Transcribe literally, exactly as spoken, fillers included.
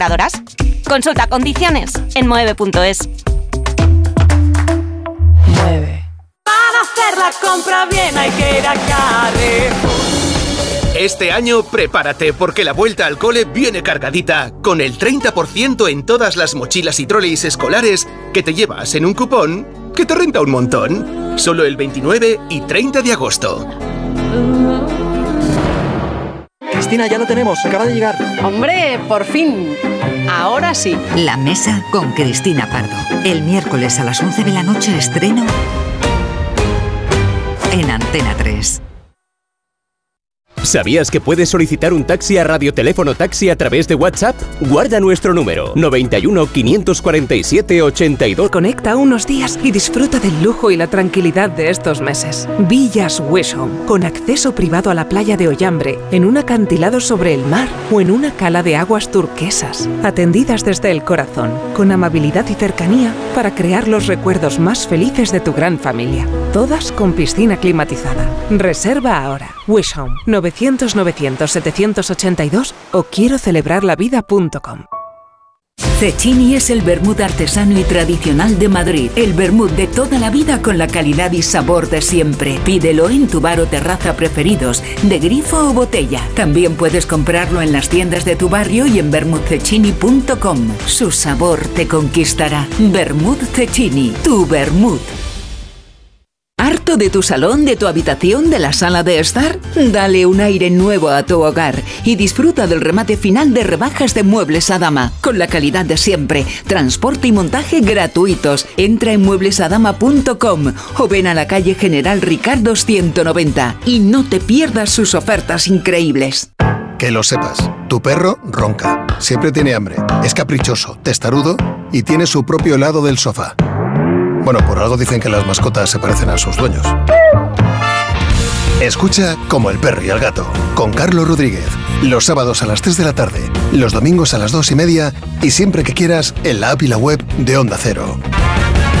aseguradoras. Consulta condiciones en mueve punto es. Mueve. Para hacer la compra bien hay que ir a Carrefour. Este año prepárate porque la vuelta al cole viene cargadita con el treinta por ciento en todas las mochilas y troleys escolares que te llevas en un cupón que te renta un montón. Solo el veintinueve y treinta de agosto. Cristina, ya lo tenemos, acaba de llegar. ¡Hombre, por fin! Ahora sí. La Mesa con Cristina Pardo. El miércoles a las once de la noche estreno en Antena tres. ¿Sabías que puedes solicitar un taxi a Radioteléfono Taxi a través de WhatsApp? Guarda nuestro número noventa y uno, quinientos cuarenta y siete, ochenta y dos. Conecta unos días y disfruta del lujo y la tranquilidad de estos meses. Villas Wishhome, con acceso privado a la playa de Ollambre, en un acantilado sobre el mar o en una cala de aguas turquesas. Atendidas desde el corazón, con amabilidad y cercanía para crear los recuerdos más felices de tu gran familia. Todas con piscina climatizada. Reserva ahora. Wishhome, novecientos, novecientos, setecientos ochenta y dos o quiero celebrar la vida punto com. Cecchini es el vermut artesano y tradicional de Madrid. El vermut de toda la vida con la calidad y sabor de siempre. Pídelo en tu bar o terraza preferidos, de grifo o botella. También puedes comprarlo en las tiendas de tu barrio y en vermut cecchini punto com. Su sabor te conquistará. Vermut Cecchini, tu vermut. ¿Harto de tu salón, de tu habitación, de la sala de estar? Dale un aire nuevo a tu hogar y disfruta del remate final de rebajas de Muebles Adama. Con la calidad de siempre, transporte y montaje gratuitos. Entra en muebles adama punto com o ven a la calle General Ricardo ciento noventa y no te pierdas sus ofertas increíbles. Que lo sepas, tu perro ronca, siempre tiene hambre, es caprichoso, testarudo y tiene su propio helado del sofá. Bueno, por algo dicen que las mascotas se parecen a sus dueños. Escucha Como el perro y el gato, con Carlos Rodríguez. Los sábados a las tres de la tarde, los domingos a las dos y media y siempre que quieras en la app y la web de Onda Cero.